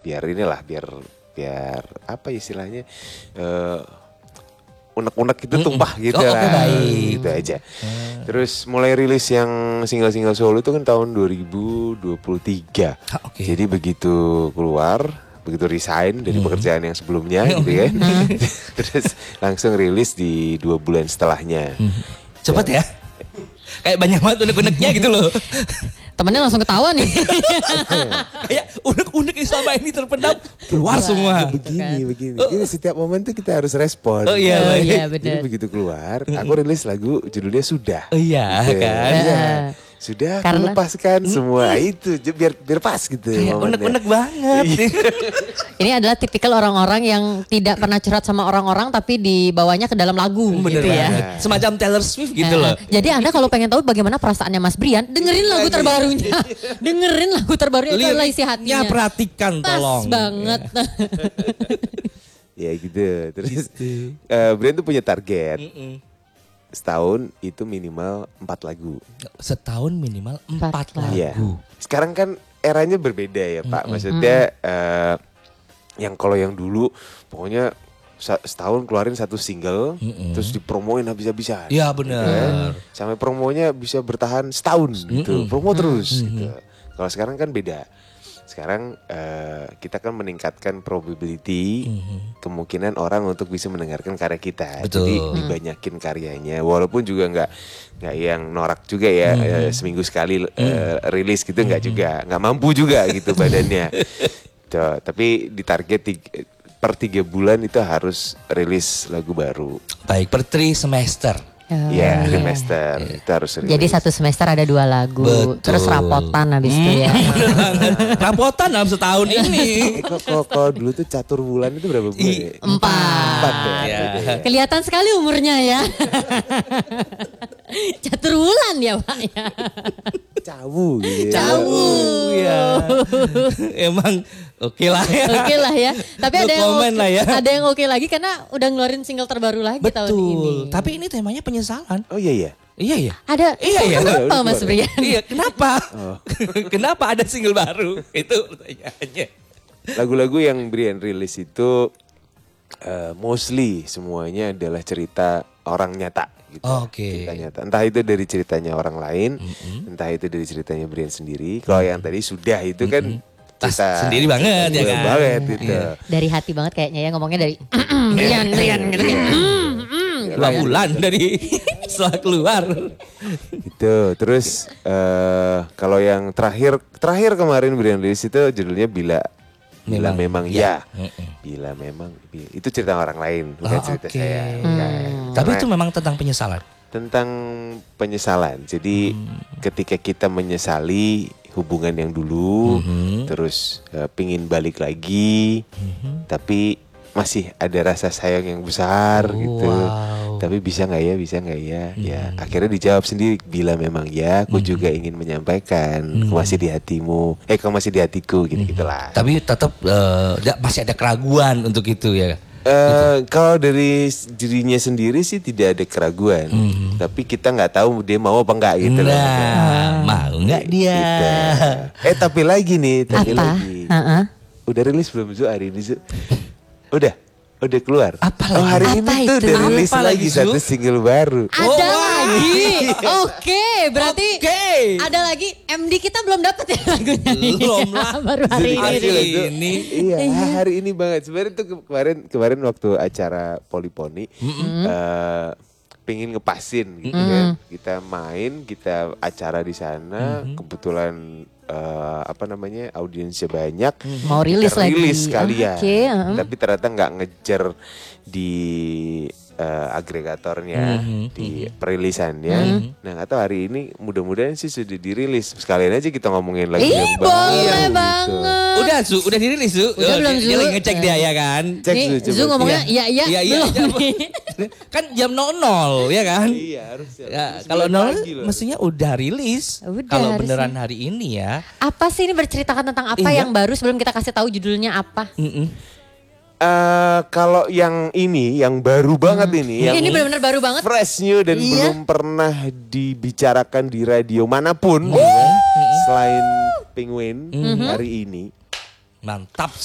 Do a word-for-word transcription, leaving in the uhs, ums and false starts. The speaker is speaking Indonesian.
biar inilah biar biar apa istilahnya uh, unek-unek itu tumpah mm-mm. gitu oh, lah, okay, baik. gitu aja. Hmm. Terus mulai rilis yang single-single solo itu kan tahun dua ribu dua puluh tiga. Ha, okay. Jadi begitu keluar, begitu resign dari hmm. pekerjaan yang sebelumnya gitu kan, terus langsung rilis di dua bulan setelahnya. Hmm. Cepet ya? Kayak banyak banget unek-uneknya gitu loh. Temennya langsung ketawa nih. Kayak unek-unek yang selama ini terpendam keluar semua. Begini, begini. Jadi setiap momen tuh kita harus respon. Oh iya, oh, iya benar. Jadi begitu keluar, aku rilis lagu judulnya Sudah. Oh iya gitu. Kan. Ya. Sudah aku lepaskan hmm. semua itu biar biar pas gitu. Kayak unek-unek banget. Ini adalah tipikal orang-orang yang tidak pernah curhat sama orang-orang tapi dibawanya ke dalam lagu. Bener gitu ya. Semacam Taylor Swift gitu uh, loh. Jadi Anda kalau pengen tahu bagaimana perasaannya Mas Brian, dengerin lagu terbarunya. dengerin lagu terbarunya, itu adalah isi hatinya. Ya perhatikan tolong. Pas banget. Ya gitu. Terus gitu. Uh, Brian tuh punya target. Mm-mm. Setahun itu minimal empat lagu. Setahun minimal empat lagu. Ya. Sekarang kan eranya berbeda ya Pak. Maksudnya uh, yang kalau yang dulu pokoknya setahun keluarin satu single, mm-mm. terus dipromoin habis-habisan. Iya benar. Gitu, sampai promonya bisa bertahan setahun gitu, promo terus. Mm-hmm. Gitu. Kalau sekarang kan beda. Sekarang uh, kita kan meningkatkan probability mm-hmm. kemungkinan orang untuk bisa mendengarkan karya kita. Betul. Jadi dibanyakin karyanya, walaupun juga nggak nggak yang norak juga ya mm-hmm. uh, seminggu sekali uh, mm-hmm. rilis gitu nggak mm-hmm. juga, nggak mampu juga gitu badannya. Tuh, tapi ditarget tiga, per tiga bulan itu harus rilis lagu baru. Baik, per tri semester. Oh, ya, iya. semester yeah. Itu harus rilis. Jadi satu semester ada dua lagu. Betul. Terus rapotan habis hmm. itu ya. Rapotan dalam setahun ini. Kok kok dulu tuh catur bulan itu berapa bulan ya? Empat. Empat ya. Ya. Kelihatan sekali umurnya ya. Catur bulan ya Pak ya. Cawu gitu. Cawu ya. Emang oke okay lah ya. Oke okay lah ya. Tapi ada yang okay, lah ya. ada yang oke okay lagi karena udah ngeluarin single terbaru lagi Betul. tahun ini. Tapi ini temanya penyesalan. Oh iya iya. Iya iya. Ada. Iya iya. Kenapa Mas Brian? Iya kenapa? Oh. Kenapa ada single baru? Itu pertanyaannya. Lagu-lagu yang Brian rilis itu uh, mostly semuanya adalah cerita orang nyata. Gitu. Oh, Oke. Okay. Entah itu dari ceritanya orang lain, mm-hmm. entah itu dari ceritanya Brian sendiri. Kalau mm-hmm. yang tadi Sudah itu kan mm-hmm. cerita sendiri banget ya kan. Banget gitu. Iya. Dari hati banget kayaknya ya ngomongnya dari Brian Brian gitu kan. Dua bulan dari setelah keluar. Gitu. Terus uh, kalau yang terakhir terakhir kemarin Brian rilis itu judulnya Bila Bila memang, memang ya. ya. Bila memang itu cerita orang lain, bukan oh, cerita okay. saya. Bukan. Hmm. Tapi itu memang tentang penyesalan. Tentang penyesalan. Jadi hmm. ketika kita menyesali hubungan yang dulu, hmm. terus uh, pingin balik lagi, hmm. tapi masih ada rasa sayang yang besar oh, gitu. Wow. Tapi bisa nggak ya, bisa nggak ya? Hmm. Ya akhirnya dijawab sendiri. Bila memang ya, aku hmm. juga ingin menyampaikan. Hmm. Kau masih di hatimu. Eh, kau masih di hatiku, gitu hmm. gitulah. Tapi tetap uh, masih ada keraguan untuk itu ya. Uh, gitu. Kalau dari dirinya sendiri sih tidak ada keraguan. Hmm. Tapi kita nggak tahu dia mau apa nggak gitu nah, loh. Nah, mau nggak dia? Gitu. Eh tapi lagi nih, tapi apa? lagi. Uh-uh. Udah rilis belum Zu hari ini Zu? Udah, udah keluar. Apa oh hari apa ini itu? tuh udah rilis apa lagi lagi, satu single baru. Ada oh, lagi. Oke, okay, berarti okay. ada lagi. M D kita belum dapat ya lagunya. Belum lah. Baru hari ini. Hari ini. Iya, hari ini banget. Sebenarnya tuh kemarin kemarin waktu acara Poliponi mm-hmm. uh, pengen ngepasin gitu mm-hmm. kan. Kita main, kita acara di sana, mm-hmm. kebetulan Uh, apa namanya audiensnya banyak, mau rilis lagi, rilis sekalian, okay, uh. tapi ternyata nggak ngejar di uh, agregatornya, mm-hmm. di perilisannya. Mm-hmm. Nah nggak tahu hari ini mudah-mudahan sih sudah dirilis. Sekalian aja kita ngomongin lagi Ih, yang baru. Boleh gitu. banget. Udah Zu, udah dirilis Zu. Udah oh, belum dia, Zu? dia lagi ngecek dia ya kan. Cek Nih, Zu, Zu ngomongnya iya iya, iya, iya belum. Iya, kan jam nol nol ya kan. Iya harusnya. Ya, kalau nol mestinya udah rilis. Udah, kalau harusnya. beneran hari ini ya. Apa sih ini berceritakan tentang apa iya. yang baru sebelum kita kasih tahu judulnya apa? Uh, kalau yang ini, yang baru banget hmm. ini, yang ini benar-benar baru banget, fresh new dan iya. belum pernah dibicarakan di radio manapun, oh. ya, selain Penguin mm-hmm. hari ini. Mantap.